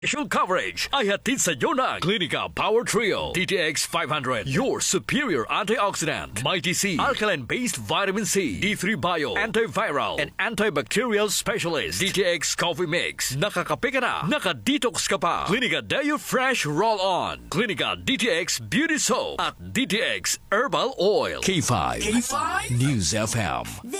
Special coverage ay hatid sa iyo ng Clinica Power Trio DTX 500, your superior antioxidant, Mighty C, alkaline-based vitamin C, D3 Bio, antiviral and antibacterial specialist, DTX Coffee Mix. Nakakape ka na, nakadetox ka pa. Clinica Deo Fresh Roll-On, Clinica DTX Beauty Soap at DTX Herbal Oil. K5 News FM.